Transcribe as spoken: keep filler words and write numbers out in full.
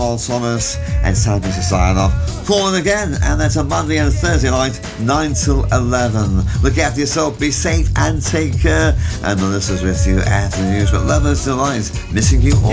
Carl Thomas, and it's time to sign off. Call in again, and that's a Monday and a Thursday night, nine till eleven. Look after yourself, be safe, and take care. And Melissa's with you after the news, but lovers delight, missing you all.